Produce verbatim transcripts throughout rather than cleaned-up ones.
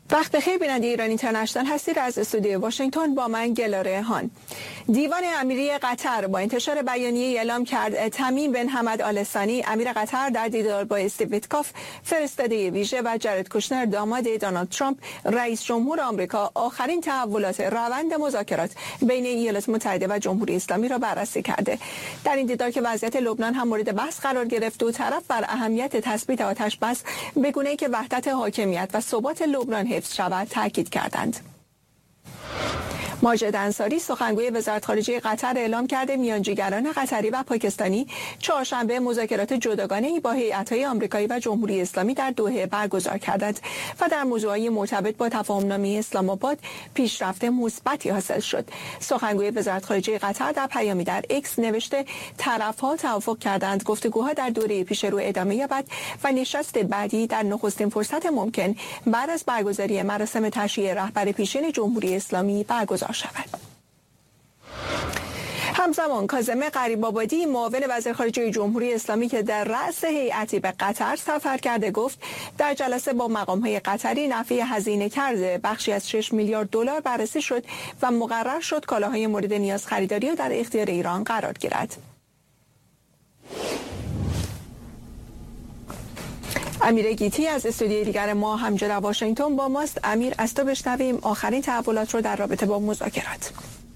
وقت بخیر بیننده ایران اینترنشنال هستید. از استودیو واشنگتن با من گلاره هان. دیوان امیری قطر با انتشار بیانیه اعلام کرد تمیم بن حمد آل ثانی امیر قطر در دیدار با استیو ویتکاف فرستاده ویژه و جارد کوشنر داماد دونالد ترامپ رئیس جمهور آمریکا آخرین تحولات روند مذاکرات بین ایالات متحده و جمهوری اسلامی را بررسی کرده. در این دیدار که وضعیت لبنان هم مورد بحث قرار گرفت، دو طرف بر اهمیت تثبیت آتش بس به گونه‌ای که وحدت حاکمیت و ثبات لبنان حفظ شود تاکید کردند. ماجد انصاری سخنگوی وزارت خارجه قطر اعلام کرده میانجیگران قطری و پاکستانی چهارشنبه مذاکرات جداگانه‌ای با هیئت‌های آمریکایی و جمهوری اسلامی در دوحه برگزار کردند و در موضوعات مرتبط با تفاهم‌نامه اسلام آباد پیشرفت مثبتی حاصل شد. سخنگوی وزارت خارجه قطر در پیامی در ایکس نوشته طرف‌ها توافق کردند گفتگوها در دوره پیش رو ادامه یابد و نشست بعدی در نخستین فرصت ممکن بعد از برگزاری مراسم تشییع رهبر پیشین جمهوری اسلامی برگزار شود. همزمان کاظم غریب‌آبادی معاون وزیر خارجه جمهوری اسلامی که در رأس هیئتی به قطر سفر کرده گفت در جلسه با مقام‌های قطری نفع هزینه کرده بخشی از شش میلیارد دلار بررسی شد و مقرر شد کالاهای مورد نیاز خریداری در اختیار ایران قرار گیرد. امیر گیتی از استودیوی دیگر ما همجا در واشنگتن با ماست. امیر، از تو بشنویم آخرین تحولات رو در رابطه با مذاکرات.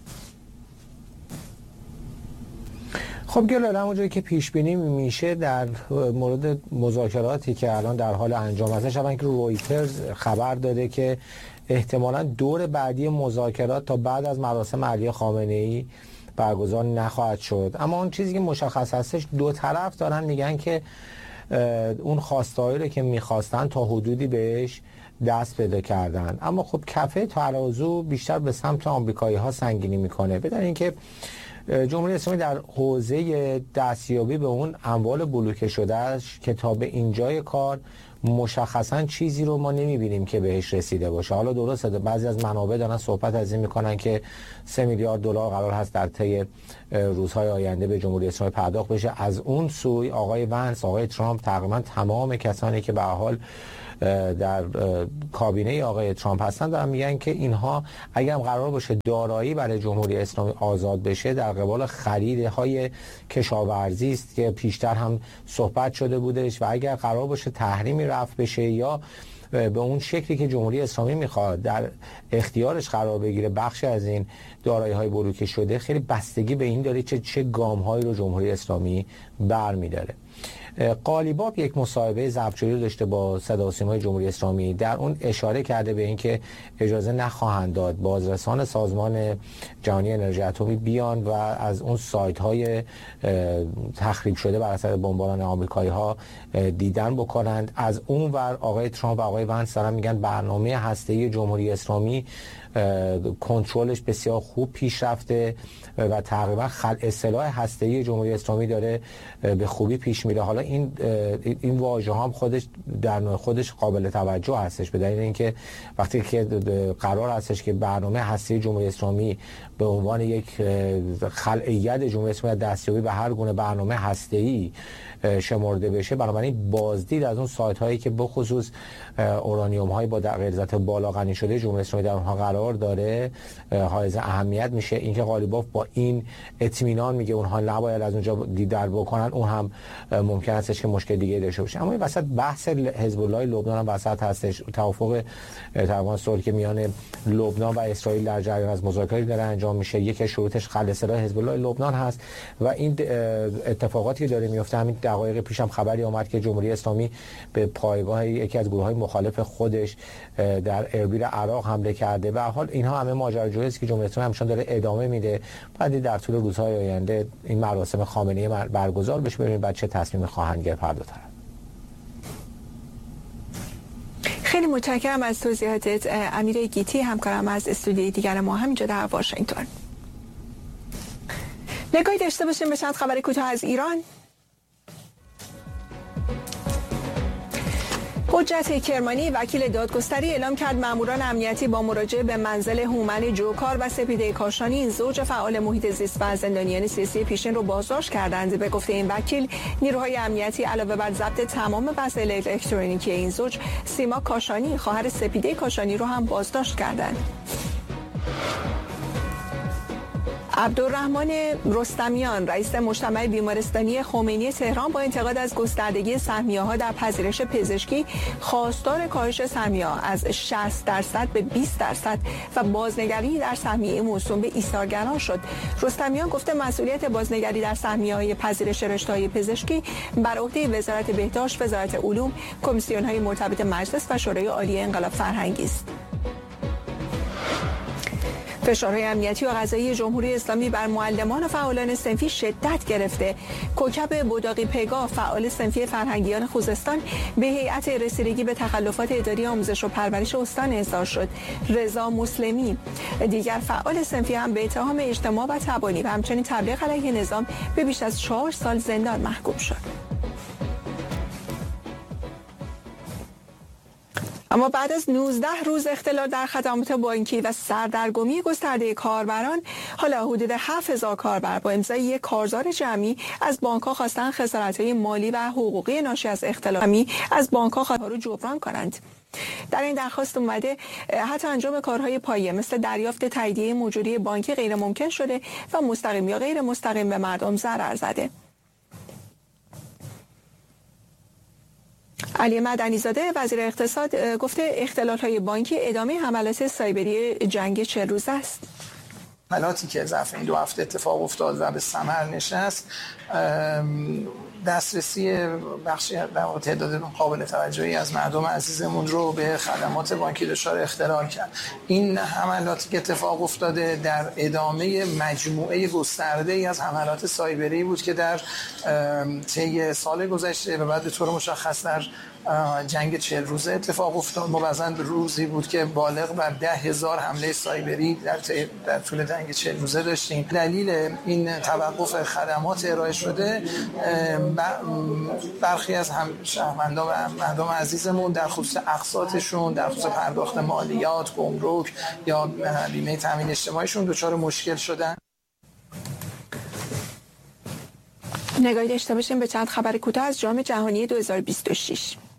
خب گلاره، همونجوری که پیش بینی میشه در مورد مذاکراتی که الان در حال انجام هستش، اول که رویترز خبر داده که احتمالاً دور بعدی مذاکرات تا بعد از مراسم علی خامنه‌ای برگزار نخواهد شد. اما اون چیزی که مشخص هستش، دو طرف دارن میگن که اون خواستهایی رو که میخواستن تا حدودی بهش دست پیدا کردن، اما خب کفه ترازو بیشتر به سمت آمریکایی ها سنگینی میکنه. بدون اینکه جمهوری اسلامی در حوزه دستیابی به اون اموال بلوکه شدهش که تا به اینجای کار مشخصا چیزی رو ما نمیبینیم که بهش رسیده باشه. حالا درسته بعضی از منابع دارن صحبت از این میکنن که سه میلیارد دلار قرار هست در طی روزهای آینده به جمهوری اسلامی پرداخت بشه. از اون سوی آقای ونس، آقای ترامپ، تقریبا تمام کسانی که به حال در کابینه آقای ترامپ هستن دارن میگن که اینها اگر قرار باشه دارایی برای جمهوری اسلامی آزاد بشه در قبال خریدهای کشاورزی است که پیشتر هم صحبت شده بودش، و اگر قرار باشه تحریمی رفع بشه یا به اون شکلی که جمهوری اسلامی میخواد در اختیارش قرار بگیره بخش از این دارایی های بلوکه شده، خیلی بستگی به این داره چه چه گام هایی رو جمهوری اسلامی برمی‌داره. قالیباف یک مصاحبه ضبط‌شده داشته با صدا و سیمای جمهوری اسلامی، در اون اشاره کرده به اینکه اجازه نخواهند داد بازرسان سازمان جهانی انرژی اتمی بیان و از اون سایت‌های تخریب شده بر اثر بمباران آمریکایی‌ها دیدن بکنند. از اون ور آقای ترامپ و آقای ونس دارن میگن برنامه هسته‌ای جمهوری اسلامی کنترلش بسیار خوب پیش رفته و تقریبا خلع سلاح هسته‌ای جمهوری اسلامی داره به خوبی پیش میره. حالا این این واژه هم خودش در نوع خودش قابل توجه هستش، به دلیل اینکه وقتی که قرار هستش که برنامه هسته‌ای جمهوری اسلامی به عنوان یک خلعیت جمهوری اسلامی دستیابی به هر گونه برنامه هسته‌ای شمرده بشه، بنابراین بازدید از اون سایت هایی که به خصوص اورانیوم های با غلظت بالا غنی شده جمهوری اسلامی در اونها قرار داره حائز اهمیت میشه. اینکه قالیباف با این اطمینان میگه اونها نباید از اونجا دیدار بکنن، اون هم ممکن استش که مشکل دیگه داشته باشه. اما این وسط بحث حزب الله لبنان هم وسط هستش. توافق تقریبا صلح که میان لبنان و اسرائیل در جریان از مذاکراتی داره انجام میشه، یکی از شروطش خلع سلاح حزب الله لبنان هست و این اتفاقاتی داره میفته. همین دقایق پیش هم خبری آمد که جمهوری اسلامی به پایگاه یکی از گروه‌های مخالف خودش در اربیل عراق حمله کرده. به هر حال اینها همه ماجراجویی است که جمهوری اسلامی همچنان داره ادامه میده. بعد در طول روزهای آینده این مراسم خامنه‌ای برگزار بشه، ببینیم بعد چه تصمیم خواهند گرفت هر دو طرف. خیلی متشکرم از توضیحاتت امیر گیتی، همکارم از استودیوی دیگر ما همینجا در واشنگتن. نگاهی داشته باشیم به چند خبر کوتاه از ایران. حجت کرمانی وکیل دادگستری اعلام کرد ماموران امنیتی با مراجعه به منزل هومن جوکار و سپیده کاشانی این زوج فعال محیط زیست و زندانیان سیاسی پیشین رو بازداشت کردند. به گفته این وکیل نیروهای امنیتی علاوه بر ضبط تمام وسایل الکترونیکی این زوج، سیما کاشانی خواهر سپیده کاشانی رو هم بازداشت کردند. عبدالرحمن رستمیان رئیس مجتمع بیمارستانی خمینی تهران با انتقاد از گستردگی سهمیه‌ها در پذیرش پزشکی خواستار کاهش سهمیه‌ها از شصت درصد به بیست درصد و بازنگری در سهمیه موسوم به ایثارگران شد. رستمیان گفته مسئولیت بازنگری در سهمیه‌های پذیرش رشته‌های پزشکی بر عهده وزارت بهداشت، وزارت علوم، کمیسیون‌های مرتبط مجلس و شورای عالی انقلاب فرهنگی است. فشارهای امنیتی و قضایی جمهوری اسلامی بر معلمان و فعالان صنفی شدت گرفته. کوکب بوداقی پگاه فعال صنفی فرهنگیان خوزستان به هیئت رسیدگی به تخلفات اداری آموزش و پرورش استان احضار شد. رضا مسلمی دیگر فعال صنفی هم به اتهام اجتماع و تبانی و همچنین تبلیغ علیه نظام به بیش از چهار سال زندان محکوم شد. اما بعد از نوزده روز اختلال در خدمات بانکی و سردرگمی گسترده کاربران، حالا حدود هفت هزار کاربر با امضای یک کارزار جمعی از بانک‌ها خواستن خسارت‌های مالی و حقوقی ناشی از اختلال از بانک‌ها خواهد رو جبران کنند. در این درخواست اومده حتی انجام کارهای پایه مثل دریافت تاییدیه موجودی بانکی غیر ممکن شده و مستقیم یا غیر مستقیم به مردم ضرر زده. علی مدنی زاده وزیر اقتصاد گفته اختلال‌های بانکی ادامه حملات سایبری جنگ چهل روزه است. حملاتی که ظرف این دو هفته اتفاق افتاد و به ثمر نشست، دسترسی بخشی در تعداد قابل توجهی از مردم عزیزمون رو به خدمات بانکی دچار اختلال کرد. این حملاتی که اتفاق افتاده در ادامه مجموعه گسترده‌ای از حملات سایبری بود که در طی سال گذشته و بعد به طور مشخص در جنگ چهل روزه اتفاق افتاد. موازن روزی بود که بالغ بر ده هزار حمله سایبری در, در طول جنگ چهل روزه داشتیم. دلیل این توقف خدمات ارائه شده برخی از هم شهروندان و مردم عزیزمون در خصوص اقساطشون، در خصوص پرداخت مالیات، گمرک یا بیمه تامین اجتماعیشون دچار مشکل شدن. نگاهی داشته باشیم به چند خبر کوتاه از جام جهانی دو هزار و بیست و شش.